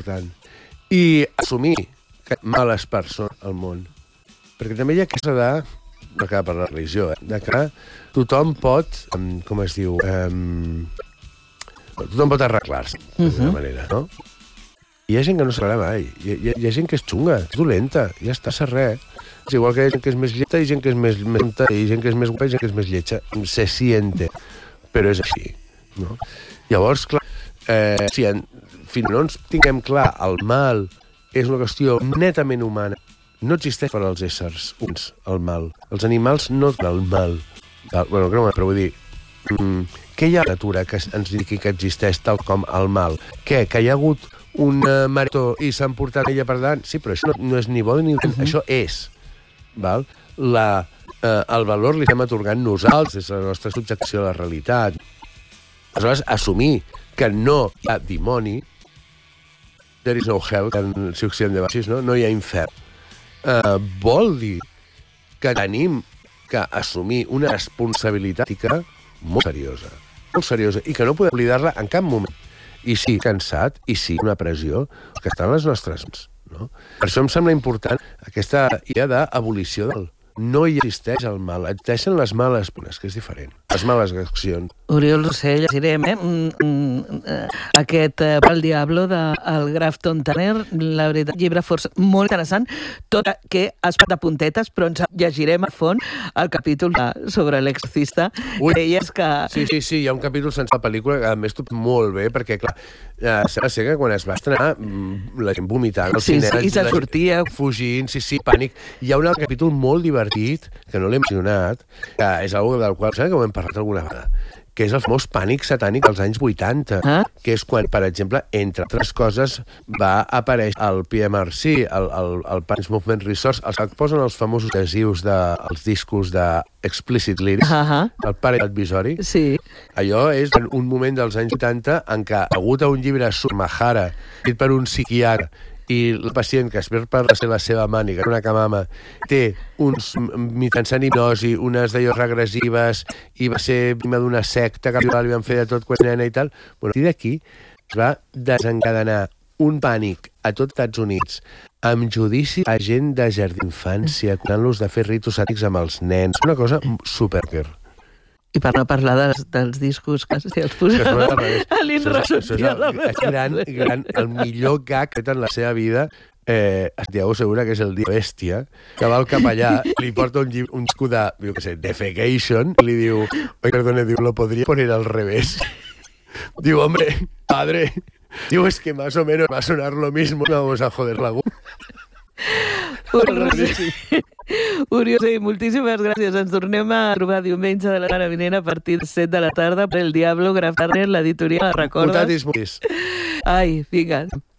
important. I assumir que males persones al món. Perquè també hi ha aquesta no acaba per la religió, de que tothom pot, com es diu, tothom pot arreglar-se, d'alguna manera, no? Hi ha gent que no s'arregla mai. Hi ha gent que és xunga, és dolenta, ja està, és res. És igual que hi ha gent que és més lleta i gent que és més lenta, i gent que és més guapa i gent que és més lletja. Se siente, però és així, no? Llavors, clar, fins no ens tinguem clar el mal és una qüestió netament humana, no existeix per als éssers humans el mal. Els animals no tenen el mal. Bueno, però vull dir, què hi ha a la natura que ens digui que existeix tal com el mal? Què? Que hi ha hagut una marató i s'han portat ella per davant? Sí, però això no és ni bo ni dolent, això és. Val? El valor li estem atorgant nosaltres des de la nostra subjecció a la realitat. Aleshores, assumir que no hi ha dimoni, there is no hell, si occident de baixis, no hi ha infern, vol dir que tenim que assumir una responsabilitat ètica molt seriosa, i que no podem oblidar-la en cap moment. I sí, cansat, i sí, una pressió que està a les nostres mans. No? Per això em sembla important aquesta idea d'abolició del... No hi existeix el mal, existeixen les males punes, que és diferent. Les males accions. Oriol Rossell, llegirem aquest Pel Diablo del Grafton Tanner, la veritat, llibre força molt interessant, tot que es fa de puntetes, però ens llegirem a fons el capítol sobre l'exorcista. Deies que... Sí, hi ha un capítol sense la pel·lícula que a més tot molt bé, perquè clar, sembla ser que quan es va estrenar la gent vomitant al cinema, i se sortia fugint, pànic. Hi ha un altre capítol molt divertit que no l'he mencionat, que és una del qual que ho hem parlat alguna vegada, que és el famós pànic satànic dels anys 80, que és quan, per exemple, entre altres coses, va aparèixer el PMRC, el Panic Movement Resource, els que posen els famosos adhesius dels discos d'Explicit Lyrics, el pare advisori. Sí. Allò és un moment dels anys 80 en què, hagut a un llibre Surmahara, dit per un psiquiatre, i el pacient, que espera per ser la seva màniga, una camama, té mitjançant hipnosi, unes d'allò regressives, i va ser prima d'una secta que li van fer de tot quan nena i tal. Bueno, i d'aquí es va desencadenar un pànic a tots els Estats Units, amb judici a gent de jardí d'infància, acusant-los de fer ritus sàtics amb els nens. Una cosa superquer. I per no parlar dels discos que si els posava a l'Inresortia. El millor gag que té en la seva vida, Santiago Segura, que és el dia bèstia, que va al capellà, li porta un disco de, jo què sé, defecation, i li diu, oi, perdone, diu, lo podria poner al revés. Diu, hombre, padre, diu, es que más o menos va a sonar lo mismo, no vamos a joder la goma. Oriol, moltíssimes gràcies. Ens tornem a trobar diumenge de la setmana vinent a partir de 7 de la tarda per El Diablo, Grafton Tanner, l'editorial, recordes? Mutatis. Ai, vinga.